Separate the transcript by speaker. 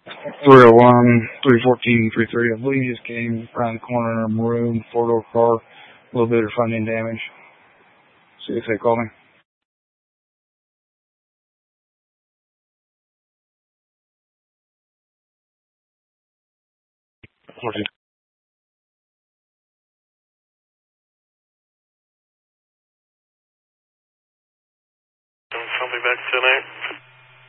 Speaker 1: 301, 314, 33. I believe he just came around the corner in a maroon four-door car. A little bit of front end damage. See if they call me.
Speaker 2: Something back tonight.